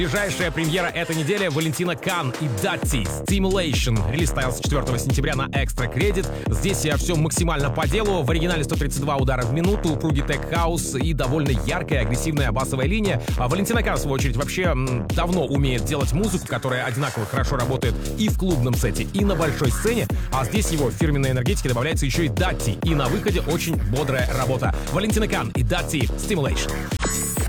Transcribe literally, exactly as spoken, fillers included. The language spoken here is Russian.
Ближайшая премьера этой недели — Валентина Кан и Датти Stimulation. Релиз состоялся четвёртого сентября на Extra Credit. Здесь я все максимально по делу. В оригинале сто тридцать два удара в минуту, упругий тег-хаус и довольно яркая агрессивная басовая линия. А Валентина Кан, в свою очередь, вообще м, давно умеет делать музыку, которая одинаково хорошо работает и в клубном сете, и на большой сцене. А здесь его фирменной энергетике добавляется еще и Датти. И на выходе очень бодрая работа. Валентина Кан и Датти Stimulation.